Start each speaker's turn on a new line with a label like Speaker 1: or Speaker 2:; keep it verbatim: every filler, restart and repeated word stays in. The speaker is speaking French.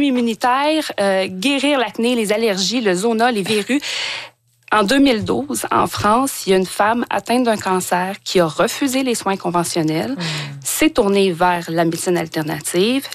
Speaker 1: immunitaire, euh, guérir l'acné, les allergies, le zona, les verrues. En deux mille douze, en France, il y a une femme atteinte d'un cancer qui a refusé les soins conventionnels, mmh. s'est tournée vers la médecine alternative.